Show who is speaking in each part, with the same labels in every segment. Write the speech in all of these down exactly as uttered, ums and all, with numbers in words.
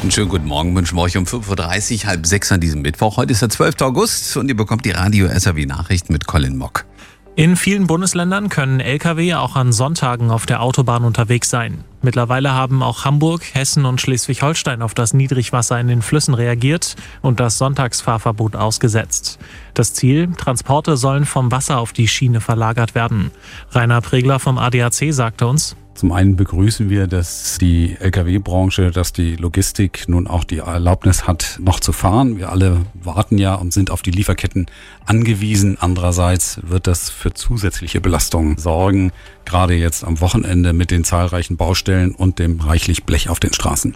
Speaker 1: Einen schönen guten Morgen wünschen wir euch um fünf Uhr dreißig, halb sechs an diesem Mittwoch. Heute ist der zwölfte August und ihr bekommt die Radio S R W Nachrichten mit Colin Mock.
Speaker 2: In vielen Bundesländern können L K W auch an Sonntagen auf der Autobahn unterwegs sein. Mittlerweile haben auch Hamburg, Hessen und Schleswig-Holstein auf das Niedrigwasser in den Flüssen reagiert und das Sonntagsfahrverbot ausgesetzt. Das Ziel: Transporte sollen vom Wasser auf die Schiene verlagert werden. Rainer Pregler vom A D A C sagte uns:
Speaker 3: Zum einen begrüßen wir, dass die L K W-Branche, dass die Logistik nun auch die Erlaubnis hat, noch zu fahren. Wir alle warten ja und sind auf die Lieferketten angewiesen. Andererseits wird das für zusätzliche Belastungen sorgen, gerade jetzt am Wochenende mit den zahlreichen Baustellen und dem reichlich Blech auf den Straßen.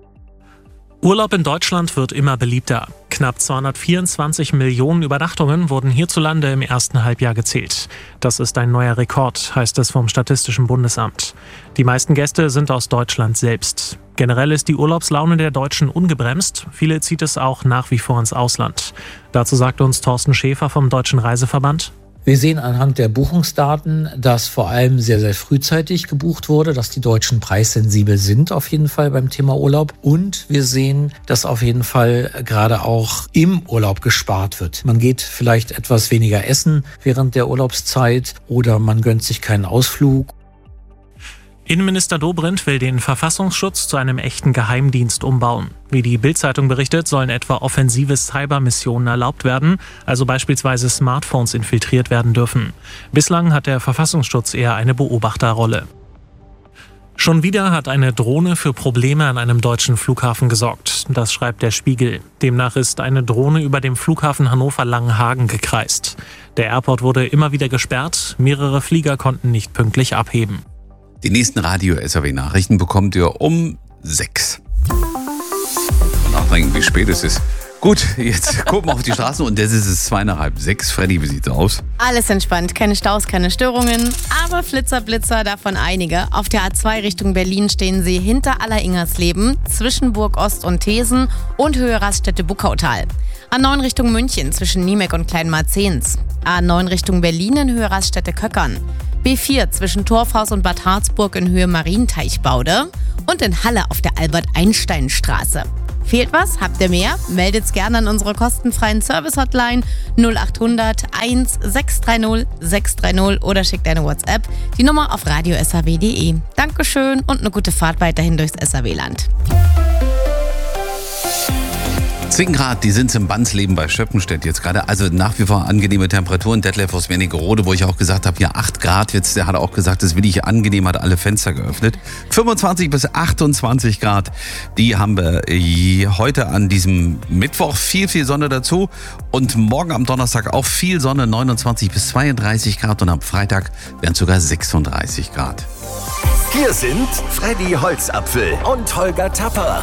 Speaker 2: Urlaub in Deutschland wird immer beliebter. Knapp zweihundertvierundzwanzig Millionen Übernachtungen wurden hierzulande im ersten Halbjahr gezählt. Das ist ein neuer Rekord, heißt es vom Statistischen Bundesamt. Die meisten Gäste sind aus Deutschland selbst. Generell ist die Urlaubslaune der Deutschen ungebremst. Viele zieht es auch nach wie vor ins Ausland. Dazu sagt uns Thorsten Schäfer vom Deutschen Reiseverband:
Speaker 4: Wir sehen anhand der Buchungsdaten, dass vor allem sehr, sehr frühzeitig gebucht wurde, dass die Deutschen preissensibel sind auf jeden Fall beim Thema Urlaub. Und wir sehen, dass auf jeden Fall gerade auch im Urlaub gespart wird. Man geht vielleicht etwas weniger essen während der Urlaubszeit oder man gönnt sich keinen Ausflug.
Speaker 2: Innenminister Dobrindt will den Verfassungsschutz zu einem echten Geheimdienst umbauen. Wie die Bild-Zeitung berichtet, sollen etwa offensive Cybermissionen erlaubt werden, also beispielsweise Smartphones infiltriert werden dürfen. Bislang hat der Verfassungsschutz eher eine Beobachterrolle. Schon wieder hat eine Drohne für Probleme an einem deutschen Flughafen gesorgt. Das schreibt der Spiegel. Demnach ist eine Drohne über dem Flughafen Hannover-Langenhagen gekreist. Der Airport wurde immer wieder gesperrt, mehrere Flieger konnten nicht pünktlich abheben.
Speaker 1: Die nächsten Radio S R W Nachrichten bekommt ihr um sechs. Nachdenken, wie spät es ist. Gut, jetzt gucken wir auf die Straßen und das ist es zwei nach halb sechs. Freddy, wie sieht's aus?
Speaker 5: Alles entspannt, keine Staus, keine Störungen, aber Flitzer, Blitzer, davon einige. Auf der A zwei Richtung Berlin stehen sie hinter Aller-Ingersleben, zwischen Burg Ost und Thesen und Höhe Raststätte Buckautal. A neun Richtung München zwischen Niemek und Kleinmarzens. A neun Richtung Berlin in Höhe Raststätte Köckern. B vier zwischen Torfhaus und Bad Harzburg in Höhe Marienteichbaude und in Halle auf der Albert-Einstein-Straße. Fehlt was? Habt ihr mehr? Meldet's gerne an unsere kostenfreien Service-Hotline null acht hundert eins sechs drei null sechs drei null oder schickt eine WhatsApp. Die Nummer auf radio s r w punkt d e. Dankeschön und eine gute Fahrt weiterhin durchs S R W-Land.
Speaker 1: zehn Grad, die sind im Bansleben bei Schöppenstedt jetzt gerade. Also nach wie vor angenehme Temperaturen. Detlef aus Wernigerode, wo ich auch gesagt habe, ja acht Grad jetzt. Der hat auch gesagt, das will ich angenehm, hat alle Fenster geöffnet. fünfundzwanzig bis achtundzwanzig Grad, die haben wir heute an diesem Mittwoch. Viel, viel Sonne dazu. Und morgen am Donnerstag auch viel Sonne, neunundzwanzig bis zweiunddreißig Grad. Und am Freitag werden es sogar sechsunddreißig Grad.
Speaker 6: Hier sind Freddy Holzapfel und Holger Tapper.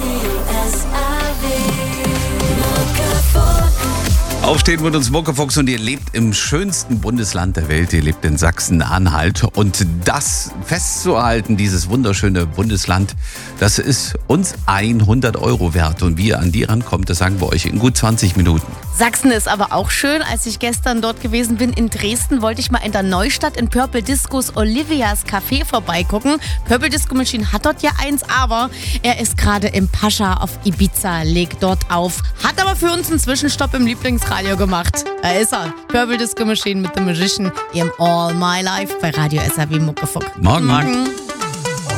Speaker 1: Aufstehen mit uns Muckefuchs und ihr lebt im schönsten Bundesland der Welt. Ihr lebt in Sachsen-Anhalt. Und das festzuhalten, dieses wunderschöne Bundesland, das ist uns hundert Euro wert. Und wie ihr an die rankommt, das sagen wir euch in gut zwanzig Minuten.
Speaker 5: Sachsen ist aber auch schön. Als ich gestern dort gewesen bin in Dresden, wollte ich mal in der Neustadt in Purple Discos Olivias Café vorbeigucken. Purple Disco Machine hat dort ja eins, aber er ist gerade im Pascha auf Ibiza, legt dort auf. Hat aber für uns einen Zwischenstopp im Lieblingsradio gemacht. Da ist er. Purple Disco Machine mit The Magician im All My Life bei Radio S R W Muckefuck.
Speaker 1: Morgen.
Speaker 5: Morgen.